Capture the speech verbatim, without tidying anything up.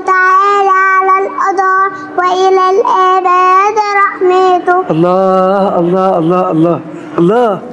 تعالى على الأدار وإلى الآباد رحمته. الله الله الله الله الله.